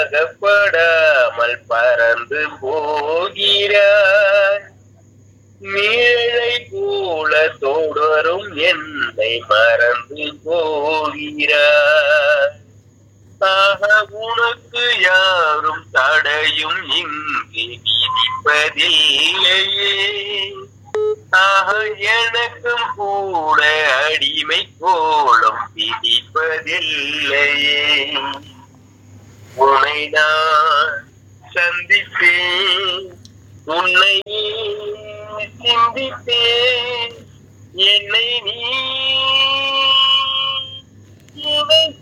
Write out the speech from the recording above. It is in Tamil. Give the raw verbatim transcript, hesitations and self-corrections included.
அகப்படாமல் பறந்து போகிறாய். நீழை போல தொடரும் என்னை மறந்து போகிறாய். ஆக உனக்கு யாரும் தடையும் இங்கு விதிப்பதில்லையே. ஆக எனக்கும் கூட அடிமை கோலம் விதிப்பதில்லையே. உன்னை நான் சந்தித்தேன், உன்னை சிந்தித்தேன், என்னை நீ